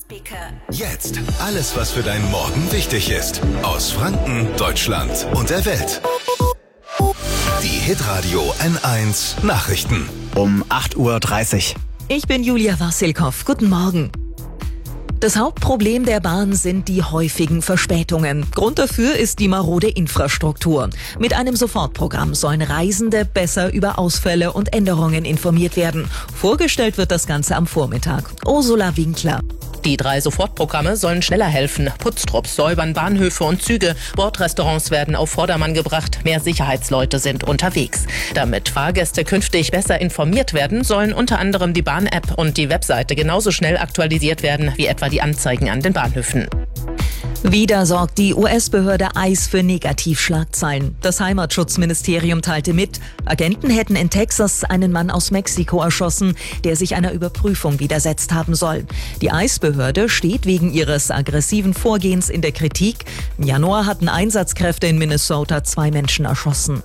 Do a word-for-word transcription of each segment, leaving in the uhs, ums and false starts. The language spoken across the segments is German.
Jetzt alles, was für deinen Morgen wichtig ist. Aus Franken, Deutschland und der Welt. Die Hitradio N eins Nachrichten. Um acht Uhr dreißig. Ich bin Julia Wassilkow. Guten Morgen. Das Hauptproblem der Bahn sind die häufigen Verspätungen. Grund dafür ist die marode Infrastruktur. Mit einem Sofortprogramm sollen Reisende besser über Ausfälle und Änderungen informiert werden. Vorgestellt wird das Ganze am Vormittag. Ursula Winkler. Die drei Sofortprogramme sollen schneller helfen. Putztrupps säubern Bahnhöfe und Züge. Bordrestaurants werden auf Vordermann gebracht. Mehr Sicherheitsleute sind unterwegs. Damit Fahrgäste künftig besser informiert werden, sollen unter anderem die Bahn-App und die Webseite genauso schnell aktualisiert werden wie etwa die Anzeigen an den Bahnhöfen. Wieder sorgt die U S-Behörde I C E für Negativschlagzeilen. Das Heimatschutzministerium teilte mit, Agenten hätten in Texas einen Mann aus Mexiko erschossen, der sich einer Überprüfung widersetzt haben soll. Die I C E-Behörde steht wegen ihres aggressiven Vorgehens in der Kritik. Im Januar hatten Einsatzkräfte in Minnesota zwei Menschen erschossen.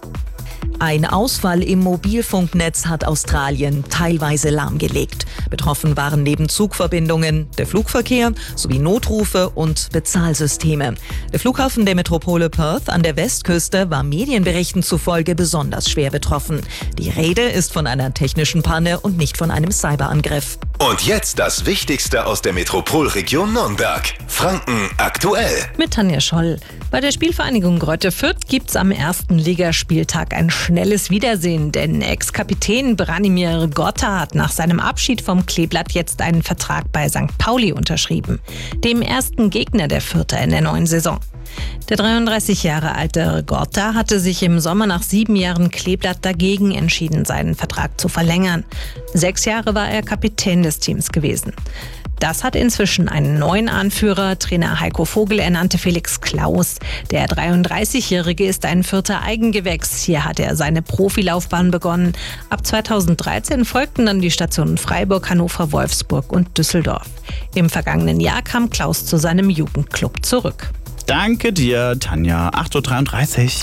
Ein Ausfall im Mobilfunknetz hat Australien teilweise lahmgelegt. Betroffen waren neben Zugverbindungen der Flugverkehr sowie Notrufe und Bezahlsysteme. Der Flughafen der Metropole Perth an der Westküste war Medienberichten zufolge besonders schwer betroffen. Die Rede ist von einer technischen Panne und nicht von einem Cyberangriff. Und jetzt das Wichtigste aus der Metropolregion Nürnberg. Franken aktuell. Mit Tanja Scholl. Bei der Spielvereinigung Greuther Fürth gibt's am ersten Ligaspieltag ein schnelles Wiedersehen, denn Ex-Kapitän Branimir Gorta hat nach seinem Abschied vom Kleeblatt jetzt einen Vertrag bei Sankt Pauli unterschrieben, dem ersten Gegner der Fürther in der neuen Saison. Der dreiunddreißig Jahre alte Gorta hatte sich im Sommer nach sieben Jahren Kleeblatt dagegen entschieden, seinen Vertrag zu verlängern. Sechs Jahre war er Kapitän des Teams gewesen. Das hat inzwischen einen neuen Anführer, Trainer Heiko Vogel ernannte Felix Klaus. Der dreiunddreißigjährige ist ein Fürther Eigengewächs. Hier hat er seine Profilaufbahn begonnen. Ab zweitausenddreizehn folgten dann die Stationen Freiburg, Hannover, Wolfsburg und Düsseldorf. Im vergangenen Jahr kam Klaus zu seinem Jugendclub zurück. Danke dir, Tanja. acht Uhr dreiunddreißig.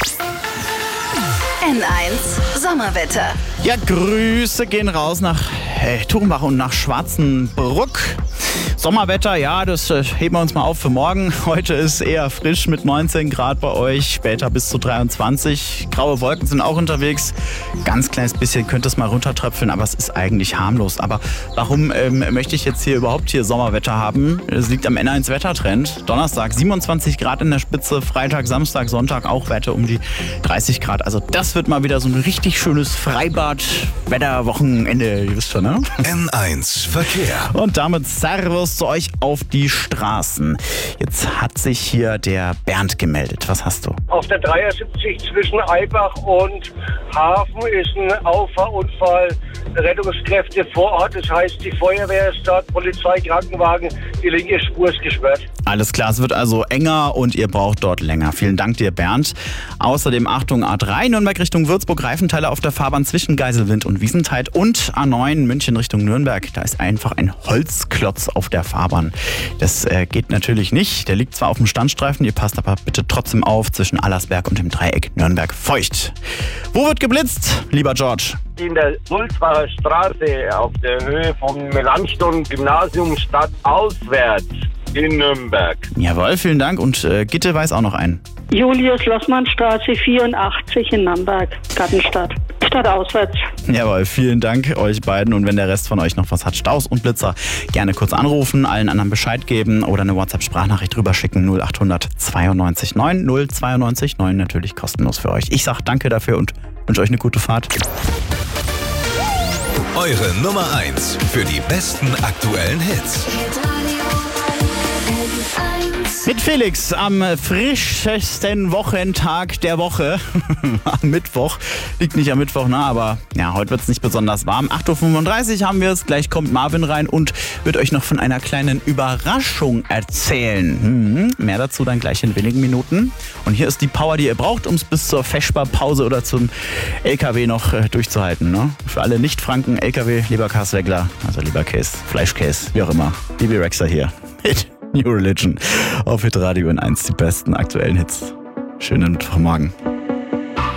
N eins Sommerwetter. Ja, Grüße gehen raus nach äh, Tuchenbach und nach Schwarzenbruck. Sommerwetter, ja, das äh, heben wir uns mal auf für morgen. Heute ist eher frisch mit neunzehn Grad bei euch, später bis zu dreiundzwanzig. Graue Wolken sind auch unterwegs. Ganz kleines bisschen könnte es mal runtertröpfeln, aber es ist eigentlich harmlos. Aber warum ähm, möchte ich jetzt hier überhaupt hier Sommerwetter haben? Es liegt am N eins Wettertrend. Donnerstag siebenundzwanzig Grad in der Spitze, Freitag, Samstag, Sonntag auch Werte um die dreißig Grad. Also das wird mal wieder so ein richtig schönes Freibad-Wetterwochenende. Ihr wisst schon, ne? N eins Verkehr. Und damit Servus zu euch auf die Straßen. Jetzt hat sich hier der Bernd gemeldet. Was hast du? Auf der dreiundsiebzig zwischen Eibach und Hafen ist ein Auffahrunfall. Rettungskräfte vor Ort, das heißt die Feuerwehr ist dort, Polizei, Krankenwagen, die linke Spur ist gesperrt. Alles klar, es wird also enger und ihr braucht dort länger. Vielen Dank dir, Bernd. Außerdem Achtung A drei, Nürnberg Richtung Würzburg, Reifenteile auf der Fahrbahn zwischen Geiselwind und Wiesentheid und A neun, München Richtung Nürnberg. Da ist einfach ein Holzklotz auf der Fahrbahn. Das äh, geht natürlich nicht. Der liegt zwar auf dem Standstreifen, ihr passt aber bitte trotzdem auf zwischen Allersberg und dem Dreieck Nürnberg-Feucht. Wo wird geblitzt, lieber George? In der Sulzbacher Straße auf der Höhe vom Melanchthon-Gymnasium stadtauswärts in Nürnberg. Jawohl, vielen Dank. Und äh, Gitte weiß auch noch einen. Julius-Lossmann-Straße vierundachtzig in Nürnberg, Gartenstadt. Stadtauswärts. Jawohl, vielen Dank euch beiden. Und wenn der Rest von euch noch was hat, Staus und Blitzer, gerne kurz anrufen, allen anderen Bescheid geben oder eine WhatsApp-Sprachnachricht drüber schicken. null acht hundert zweiundneunzig neun null zweiundneunzig neun, natürlich kostenlos für euch. Ich sag danke dafür und wünsche euch eine gute Fahrt. Eure Nummer eins für die besten aktuellen Hits. Mit Felix am frischesten Wochentag der Woche. Am Mittwoch. Liegt nicht am Mittwoch, ne? Aber ja, heute wird es nicht besonders warm. acht Uhr fünfunddreißig haben wir es. Gleich kommt Marvin rein und wird euch noch von einer kleinen Überraschung erzählen. Hm, mehr dazu dann gleich in wenigen Minuten. Und hier ist die Power, die ihr braucht, um es bis zur Feschbar-Pause oder zum L K W noch äh, durchzuhalten. Ne? Für alle Nicht-Franken, L K W, Leberkäswägler, also Leberkäse, Fleischkäse, wie auch immer. Bibi Rexha hier mit New Religion auf Hitradio N eins, die besten aktuellen Hits. Schönen Mittwochmorgen.